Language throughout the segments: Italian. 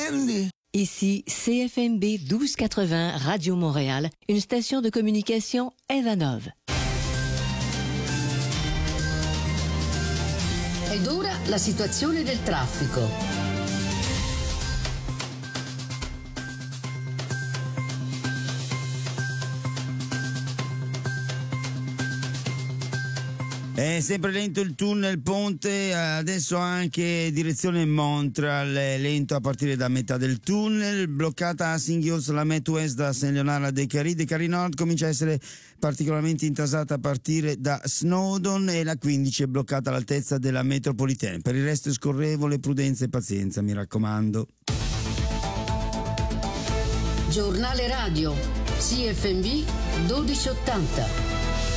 intendi? Ici CFMB 1280 Radio Montréal, une station de communication Evanov. Ed ora la situazione del traffico. È sempre lento il tunnel ponte, adesso anche direzione Montreal, è lento a partire da metà del tunnel, bloccata a St. la Met West da Saint-Léonard-de-Carry. De Carry Nord comincia a essere particolarmente intasata a partire da Snowdon e la 15 è bloccata all'altezza della metropolitana. Per il resto è scorrevole, prudenza e pazienza, mi raccomando. Giornale radio, CFMB 1280.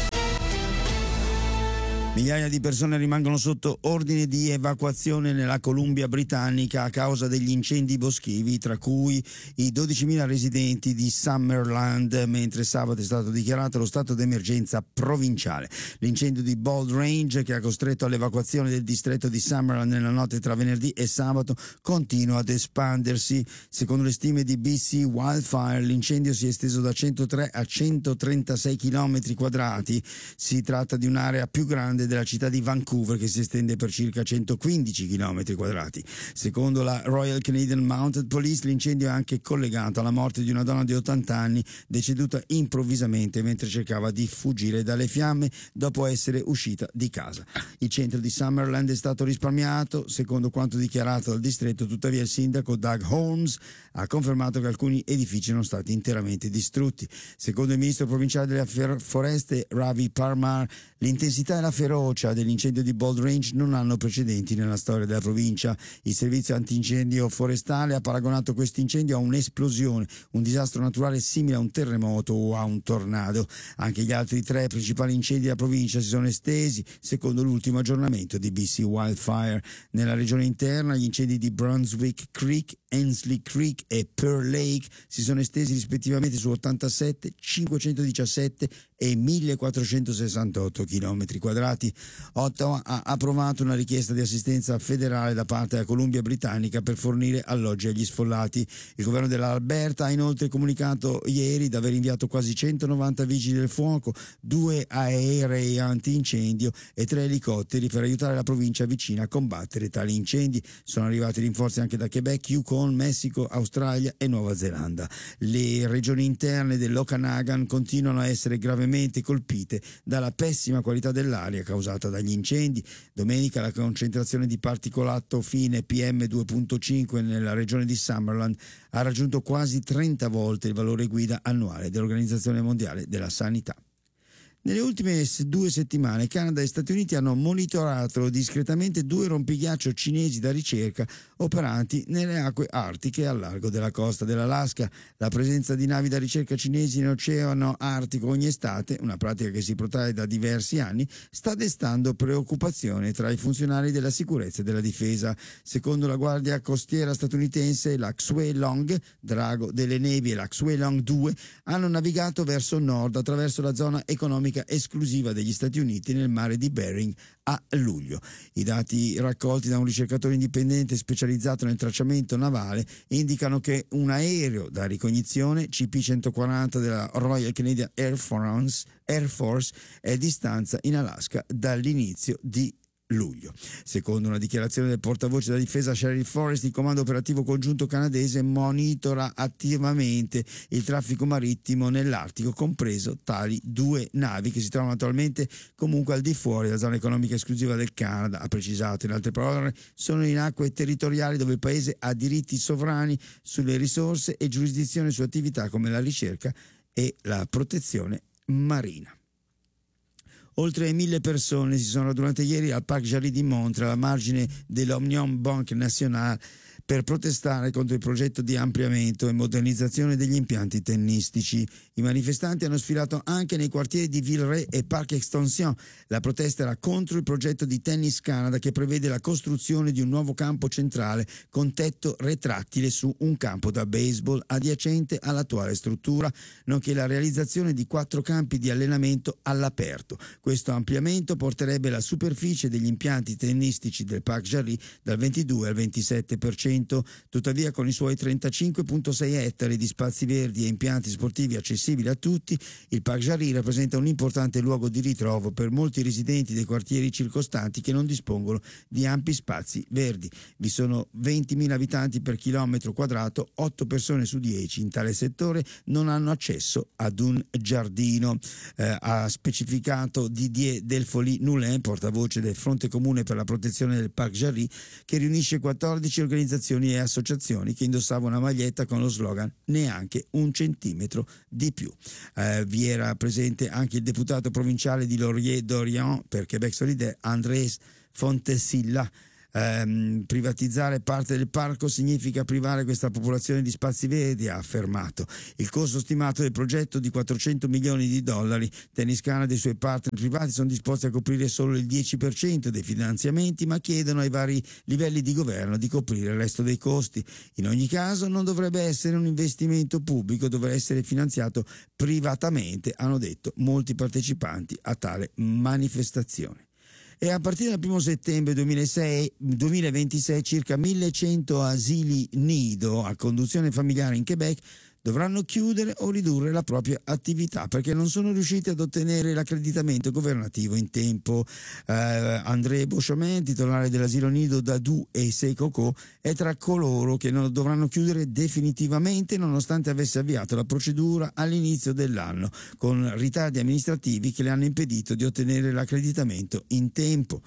Migliaia di persone rimangono sotto ordine di evacuazione nella Columbia Britannica a causa degli incendi boschivi, tra cui i 12.000 residenti di Summerland, mentre sabato è stato dichiarato lo stato d'emergenza provinciale. L'incendio di Bold Range, che ha costretto all'evacuazione del distretto di Summerland nella notte tra venerdì e sabato, continua ad espandersi. Secondo le stime di BC Wildfire, l'incendio si è esteso da 103 a 136 km quadrati. Si tratta di un'area più grande della città di Vancouver, che si estende per circa 115 km quadrati. Secondo la Royal Canadian Mounted Police, l'incendio è anche collegato alla morte di una donna di 80 anni deceduta improvvisamente mentre cercava di fuggire dalle fiamme dopo essere uscita di casa. Il centro di Summerland è stato risparmiato, secondo quanto dichiarato dal distretto. Tuttavia il sindaco Doug Holmes ha confermato che alcuni edifici sono stati interamente distrutti. Secondo il ministro provinciale delle foreste Ravi Parmar, l'intensità e la ferocia dell'incendio di Bold Range non hanno precedenti nella storia della provincia. Il servizio antincendio forestale ha paragonato questo incendio a un'esplosione, un disastro naturale simile a un terremoto o a un tornado. Anche gli altri 3 principali incendi della provincia si sono estesi, secondo l'ultimo aggiornamento di BC Wildfire. Nella regione interna gli incendi di Brunswick Creek, Ensley Creek e Pearl Lake si sono estesi rispettivamente su 87, 517 e 1468 km quadrati. Ottawa ha approvato una richiesta di assistenza federale da parte della Columbia Britannica per fornire alloggi agli sfollati. Il governo dell'Alberta ha inoltre comunicato ieri di aver inviato quasi 190 vigili del fuoco, 2 aerei antincendio e 3 elicotteri per aiutare la provincia vicina a combattere tali incendi. Sono arrivati rinforzi anche da Quebec, Yukon, Messico, Australia e Nuova Zelanda. Le regioni interne dell'Okanagan continuano a essere gravemente colpite dalla pessima qualità dell'aria causata dagli incendi. Domenica la concentrazione di particolato fine PM2.5 nella regione di Summerland ha raggiunto quasi 30 volte il valore guida annuale dell'Organizzazione Mondiale della Sanità. Nelle ultime 2 settimane Canada e Stati Uniti hanno monitorato discretamente 2 rompighiaccio cinesi da ricerca operanti nelle acque artiche al largo della costa dell'Alaska. La presenza di navi da ricerca cinesi in Oceano Artico ogni estate, una pratica che si protrae da diversi anni, sta destando preoccupazione tra i funzionari della sicurezza e della difesa. Secondo la Guardia Costiera statunitense, la Xue Long, drago delle nevi, e la Xue Long 2 hanno navigato verso nord attraverso la zona economica esclusiva degli Stati Uniti nel mare di Bering a luglio. I dati raccolti da un ricercatore indipendente specializzato nel tracciamento navale indicano che un aereo da ricognizione CP-140 della Royal Canadian Air Force è a distanza in Alaska dall'inizio di luglio. Secondo una dichiarazione del portavoce della difesa Cheryl Forrest, il comando operativo congiunto canadese monitora attivamente il traffico marittimo nell'Artico, compreso tali 2 navi che si trovano attualmente comunque al di fuori della zona economica esclusiva del Canada. Ha precisato, in altre parole, sono in acque territoriali dove il paese ha diritti sovrani sulle risorse e giurisdizione su attività come la ricerca e la protezione marina. Oltre 1.000 persone si sono radunate ieri al Parc Jarry di Montréal, a margine dell'Omnium Banque Nationale, per protestare contro il progetto di ampliamento e modernizzazione degli impianti tennistici. I manifestanti hanno sfilato anche nei quartieri di Villeray e Parc Extension. La protesta era contro il progetto di Tennis Canada, che prevede la costruzione di un nuovo campo centrale con tetto retrattile su un campo da baseball adiacente all'attuale struttura, nonché la realizzazione di 4 campi di allenamento all'aperto. Questo ampliamento porterebbe la superficie degli impianti tennistici del Parc Jarry dal 22 al 27%. 100%. Tuttavia, con i suoi 35,6 ettari di spazi verdi e impianti sportivi accessibili a tutti, il Parc Jarry rappresenta un importante luogo di ritrovo per molti residenti dei quartieri circostanti che non dispongono di ampi spazi verdi. Vi sono 20.000 abitanti per chilometro quadrato, 8 persone su 10 in tale settore non hanno accesso ad un giardino, ha specificato Didier Delfoli-Noulin, portavoce del Fronte Comune per la protezione del Parc Jarry, che riunisce 14 organizzazioni e associazioni che indossavano una maglietta con lo slogan "Neanche un centimetro di più". Vi era presente anche il deputato provinciale di Laurier-d'Orient per Québec Solidaire, Andrés Fontesilla. Privatizzare parte del parco significa privare questa popolazione di spazi verdi, ha affermato. Il costo stimato del progetto di $400 milioni. Tennis Canada e i suoi partner privati sono disposti a coprire solo il 10% dei finanziamenti, ma chiedono ai vari livelli di governo di coprire il resto dei costi. In ogni caso non dovrebbe essere un investimento pubblico, dovrà essere finanziato privatamente, hanno detto molti partecipanti a tale manifestazione. E a partire dal 1 settembre 2026 circa 1.100 asili nido a conduzione familiare in Quebec dovranno chiudere o ridurre la propria attività perché non sono riusciti ad ottenere l'accreditamento governativo in tempo. André Beauchemin, titolare dell'asilo nido d'Adou e Secoco, è tra coloro che dovranno chiudere definitivamente nonostante avesse avviato la procedura all'inizio dell'anno, con ritardi amministrativi che le hanno impedito di ottenere l'accreditamento in tempo.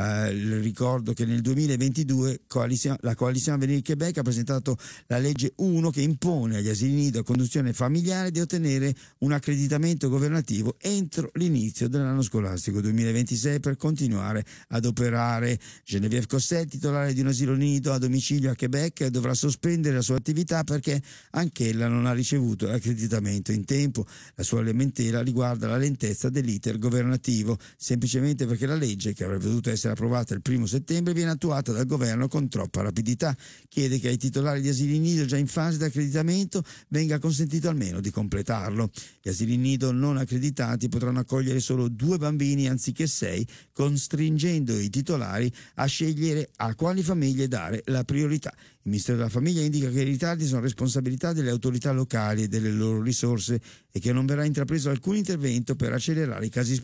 Ricordo che nel 2022 la Coalition Avenir Québec ha presentato la legge 1 che impone agli asili nido a conduzione familiare di ottenere un accreditamento governativo entro l'inizio dell'anno scolastico 2026 per continuare ad operare. Geneviève Cosset, titolare di un asilo nido a domicilio a Quebec, dovrà sospendere la sua attività perché anch'ella non ha ricevuto l'accreditamento in tempo. La sua lamentela riguarda la lentezza dell'iter governativo, semplicemente perché la legge, che avrebbe dovuto essere approvata il 1 settembre, viene attuata dal governo con troppa rapidità. Chiede che ai titolari di asili nido già in fase di accreditamento venga consentito almeno di completarlo. Gli asili nido non accreditati potranno accogliere solo 2 bambini anziché 6, costringendo i titolari a scegliere a quali famiglie dare la priorità. Il Ministero della Famiglia indica che i ritardi sono responsabilità delle autorità locali e delle loro risorse e che non verrà intrapreso alcun intervento per accelerare i casi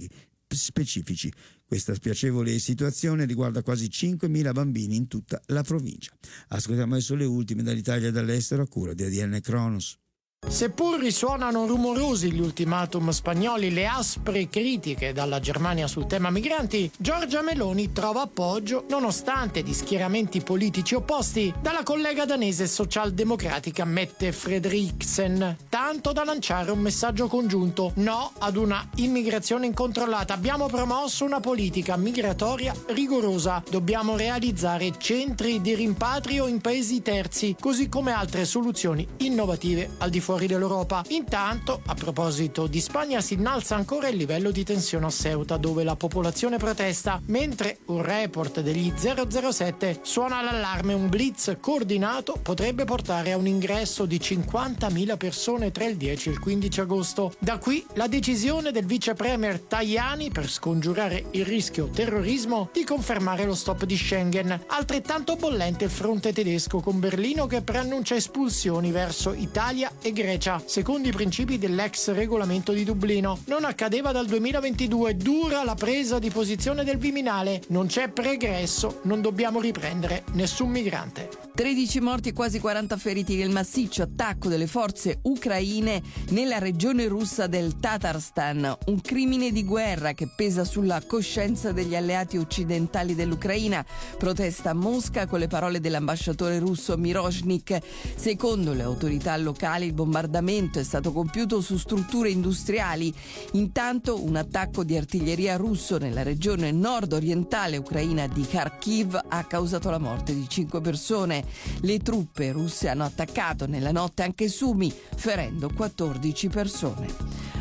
specifici. Questa spiacevole situazione riguarda quasi 5.000 bambini in tutta la provincia. Ascoltiamo adesso le ultime dall'Italia e dall'estero a cura di ADN Cronos. Seppur risuonano rumorosi gli ultimatum spagnoli, le aspre critiche dalla Germania sul tema migranti, Giorgia Meloni trova appoggio, nonostante di schieramenti politici opposti, dalla collega danese socialdemocratica Mette Frederiksen, tanto da lanciare un messaggio congiunto: no ad una immigrazione incontrollata, abbiamo promosso una politica migratoria rigorosa, dobbiamo realizzare centri di rimpatrio in paesi terzi, così come altre soluzioni innovative al di fuori dell'Europa. Intanto, a proposito di Spagna, si innalza ancora il livello di tensione a Ceuta, dove la popolazione protesta, mentre un report degli 007 suona l'allarme: un blitz coordinato potrebbe portare a un ingresso di 50.000 persone tra il 10 e il 15 agosto. Da qui la decisione del vice premier Tajani, per scongiurare il rischio terrorismo, di confermare lo stop di Schengen. Altrettanto bollente il fronte tedesco, con Berlino che preannuncia espulsioni verso Italia e Grecia, secondo i principi dell'ex regolamento di Dublino. Non accadeva dal 2022, dura la presa di posizione del Viminale, non c'è pregresso, non dobbiamo riprendere nessun migrante. 13 morti e quasi 40 feriti nel massiccio attacco delle forze ucraine nella regione russa del Tatarstan, un crimine di guerra che pesa sulla coscienza degli alleati occidentali dell'Ucraina, protesta a Mosca con le parole dell'ambasciatore russo Miroshnik. Secondo le autorità locali il bombardamento è stato compiuto su strutture industriali. Intanto un attacco di artiglieria russo nella regione nord-orientale ucraina di Kharkiv ha causato la morte di 5 persone. Le truppe russe hanno attaccato nella notte anche Sumi, ferendo 14 persone.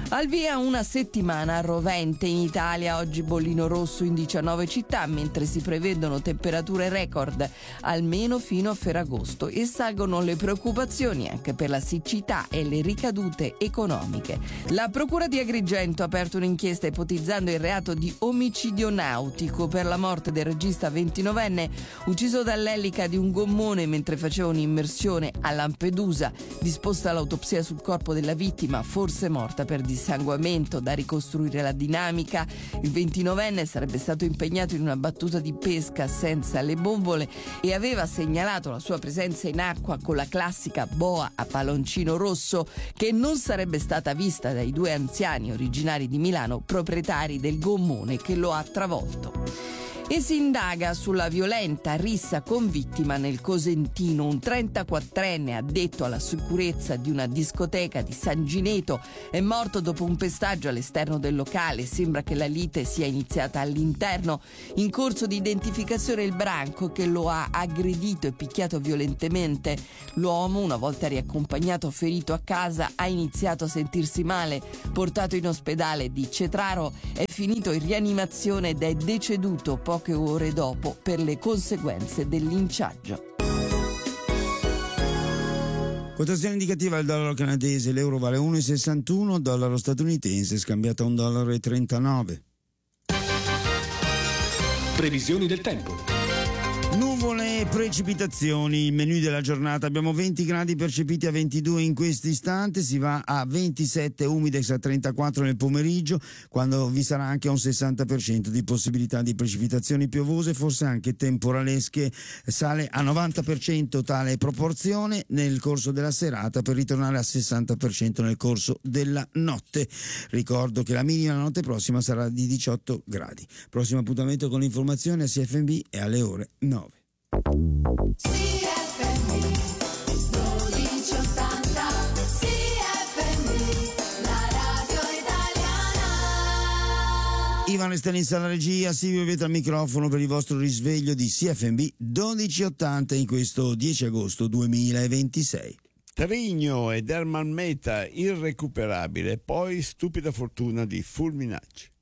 Al via una settimana rovente in Italia, oggi bollino rosso in 19 città, mentre si prevedono temperature record almeno fino a Ferragosto, e salgono le preoccupazioni anche per la siccità e le ricadute economiche. La Procura di Agrigento ha aperto un'inchiesta ipotizzando il reato di omicidio nautico per la morte del regista 29enne ucciso dall'elica di un gommone mentre faceva un'immersione a Lampedusa. Disposta l'autopsia sul corpo della vittima, forse morta per dissanguamento, da ricostruire la dinamica. Il 29enne sarebbe stato impegnato in una battuta di pesca senza le bombole e aveva segnalato la sua presenza in acqua con la classica boa a palloncino rosso, che non sarebbe stata vista dai due anziani originari di Milano, proprietari del gommone che lo ha travolto. E si indaga sulla violenta rissa con vittima nel Cosentino. Un 34enne addetto alla sicurezza di una discoteca di San Gineto è morto dopo un pestaggio all'esterno del locale. Sembra che la lite sia iniziata all'interno. In corso di identificazione il branco che lo ha aggredito e picchiato violentemente. L'uomo, una volta riaccompagnato ferito a casa, ha iniziato a sentirsi male. Portato in ospedale di Cetraro, è finito in rianimazione ed è deceduto poche ore dopo per le conseguenze del linciaggio. Quotazione indicativa del dollaro canadese: l'euro vale 1,61, dollaro statunitense scambiato a $1,39. Previsioni del tempo. Nuvole e precipitazioni, il menù della giornata: abbiamo 20 gradi percepiti a 22 in questo istante, si va a 27 umidex a 34 nel pomeriggio, quando vi sarà anche un 60% di possibilità di precipitazioni piovose, forse anche temporalesche. Sale a 90% tale proporzione nel corso della serata, per ritornare a 60% nel corso della notte. Ricordo che la minima la notte prossima sarà di 18 gradi. Prossimo appuntamento con l'informazione a CFMB è alle ore 9. CFMB 1280, CFMB, la radio italiana. Ivan Stanis alla regia, Silvio Vieta al microfono per il vostro risveglio di CFMB 1280 in questo 10 agosto 2026. Trigno ed Herman Meta, irrecuperabile, poi Stupida fortuna di Fulminacci.